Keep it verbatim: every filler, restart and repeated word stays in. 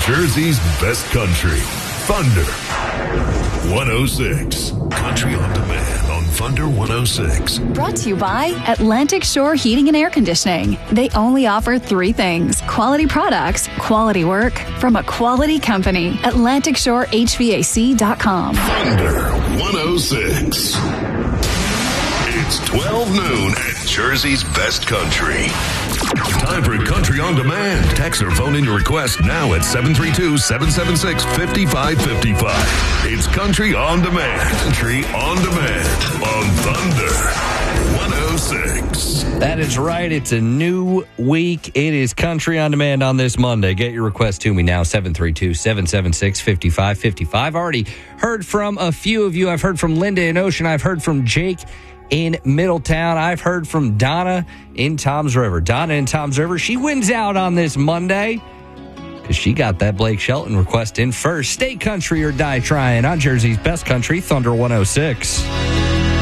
Jersey's best country, Thunder one oh six. Country on demand on Thunder one oh six. Brought to you by Atlantic Shore Heating and Air Conditioning. They only offer three things: quality products, quality work, from a quality company. Atlantic Shore H V A C dot com. Thunder one oh six. It's twelve noon at Jersey's best country. Time for Country on Demand. Text or phone in your request now at seven three two, seven seven six, five five five five. It's Country on Demand. Country on Demand on Thunder one oh six. That is right. It's a new week. It is Country on Demand on this Monday. Get your request to me now, seven three two, seven seven six, five five five five. Already heard from a few of you. I've heard from Linda in Ocean. I've heard from Jake in Middletown. I've heard from Donna in Toms River. Donna in Toms River, she wins out on this Monday because she got that Blake Shelton request in first. Stay country or die trying on Jersey's best country, Thunder one oh six.